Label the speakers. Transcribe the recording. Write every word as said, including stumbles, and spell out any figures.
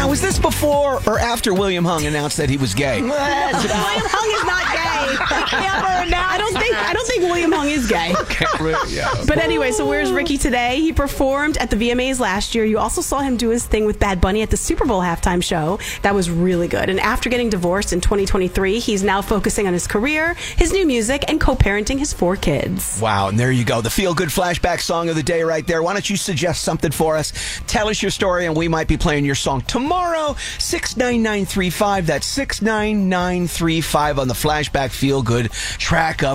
Speaker 1: Now, was this before or after William Hung announced that he was gay?
Speaker 2: William Hung is not gay. I don't think I don't think William Hung is gay.
Speaker 1: Yeah.
Speaker 2: But anyway, so where's Ricky today? He performed at the V M As last year. You also saw him do his thing with Bad Bunny at the Super Bowl halftime show. That was really good. And after getting divorced in twenty twenty-three, he's now focusing on his career, his new music, and co-parenting his four kids.
Speaker 1: Wow, and there you go. The feel-good flashback song of the day right there. Why don't you suggest something for us? Tell us your story, and we might be playing your song tomorrow. six nine nine three five. That's six nine nine three five on the flashback feel-good track of